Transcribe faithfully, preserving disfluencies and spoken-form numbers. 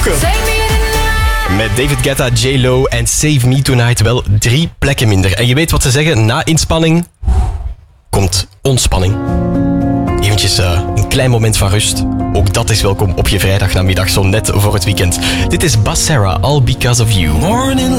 Met David Guetta, J-Lo en Save Me Tonight wel drie plekken minder. En je weet wat ze zeggen, na inspanning komt ontspanning. Eventjes uh, een klein moment van rust. Ook dat is welkom op je vrijdagnamiddag, zo net voor het weekend. Dit is Basera, All Because of You. Morning